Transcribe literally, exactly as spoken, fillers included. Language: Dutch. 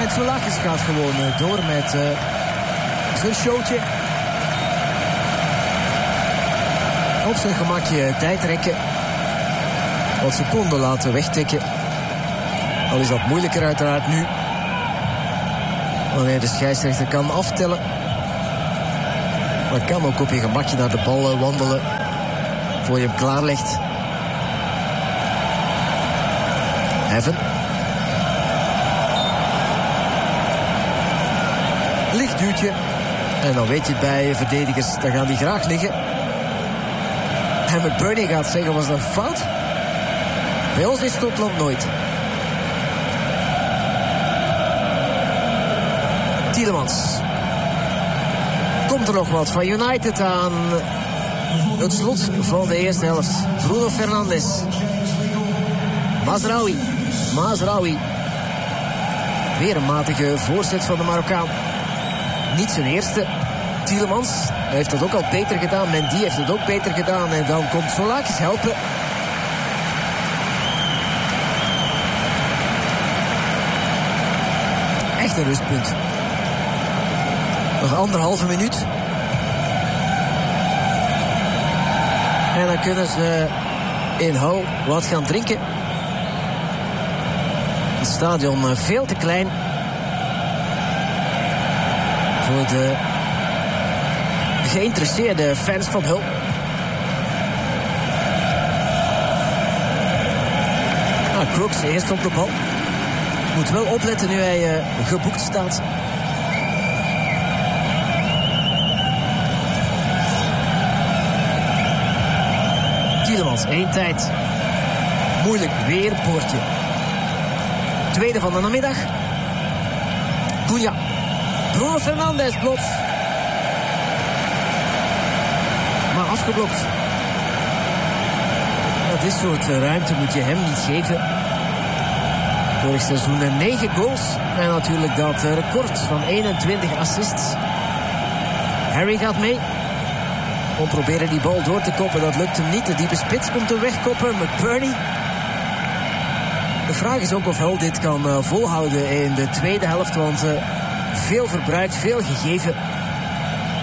En Soulakis gaat gewoon uh, door met uh, zijn showtje. Op zijn gemakje tijd rekken. Wat seconden laten wegtikken. Al is dat moeilijker uiteraard nu. Wanneer de scheidsrechter kan aftellen. Maar kan ook op je gemakje naar de bal wandelen. Voor je hem klaarlegt. Evan. Licht duwtje. En dan weet je het bij verdedigers. Dan gaan die graag liggen. En McBurney gaat zeggen, was dat fout? Bij ons is Schotland nooit. Tielemans. Komt er nog wat van United aan het slot van de eerste helft. Bruno Fernandes. Mazraoui. Mazraoui. Weer een matige voorzet van de Marokkaan. Niet zijn eerste. Tielemans heeft dat ook al beter gedaan. Mendy heeft het ook beter gedaan. En dan komt Soulakis helpen. Echt een rustpunt. Nog anderhalve minuut. En dan kunnen ze in Hull wat gaan drinken. Het stadion veel te klein. Voor de geïnteresseerde fans van Hull. Ah, Crooks eerst op de bal. Moet wel opletten nu hij uh, geboekt staat. Tielemans, één tijd. Moeilijk, weer een poortje. Tweede van de namiddag. Cunha. Bruno Fernandes plots. Maar afgeblokt. Dat is soort ruimte moet je hem niet geven. Vorig seizoen negen goals. En natuurlijk dat record van eenentwintig assists. Harry gaat mee. Om proberen die bal door te koppen. Dat lukt hem niet. De diepe spits komt er wegkoppen. McBurney. De vraag is ook of Hull dit kan uh, volhouden in de tweede helft. Want uh, veel verbruikt, veel gegeven.